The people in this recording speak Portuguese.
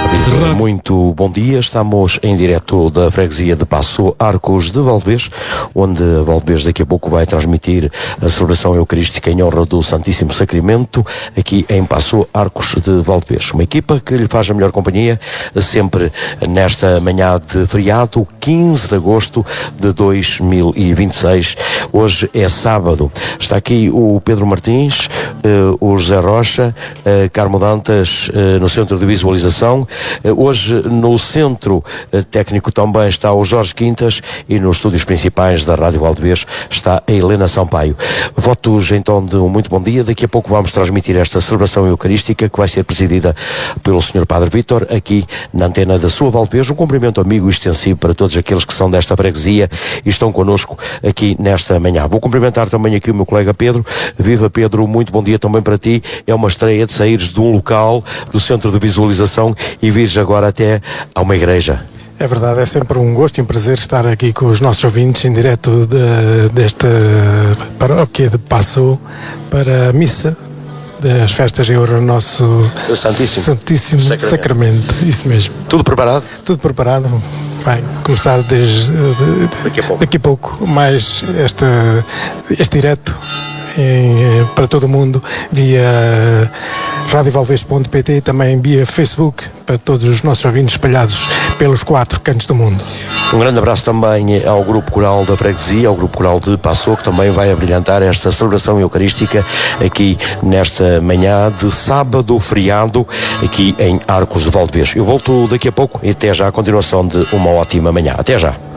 Muito bom dia, estamos em direto da freguesia de Paço Arcos de Valdevez, onde Valdevez daqui a pouco vai transmitir a celebração eucarística em honra do Santíssimo Sacramento, aqui em Paço Arcos de Valdevez. Uma equipa que lhe faz a melhor companhia, sempre nesta manhã de feriado, 15 de agosto de 2026. Hoje é sábado. Está aqui o Pedro Martins, o José Rocha, Carmo Dantas no centro de visualização. Hoje no centro técnico também está o Jorge Quintas e nos estúdios principais da Rádio Valdevez está a Helena Sampaio. Votos então de um muito bom dia. Daqui a pouco vamos transmitir esta celebração eucarística que vai ser presidida pelo Sr. Padre Vítor aqui na antena da sua Valdevez. Um cumprimento amigo e extensivo para todos aqueles que são desta freguesia e estão connosco aqui nesta manhã. Vou cumprimentar também aqui o meu colega Pedro. Viva Pedro, muito bom dia também para ti. É uma estreia de saíres de um local do centro de visualização e vires agora até a uma igreja. É verdade, é sempre um gosto e um prazer estar aqui com os nossos ouvintes em direto desta paróquia de Paço para a missa das festas em honra ao nosso Santíssimo Sacramento. Isso mesmo. Tudo preparado? Tudo preparado. Vai começar daqui a pouco, mais este direto para todo o mundo via radiovalvez.pt e também via Facebook para todos os nossos ouvintes espalhados pelos 4 cantos do mundo. Um grande abraço também ao Grupo Coral da Freguesia, ao Grupo Coral de Paço, que também vai abrilhantar esta celebração eucarística aqui nesta manhã de sábado feriado aqui em Arcos de Valdevez. Eu volto daqui a pouco e até já a continuação de uma ótima manhã. Até já.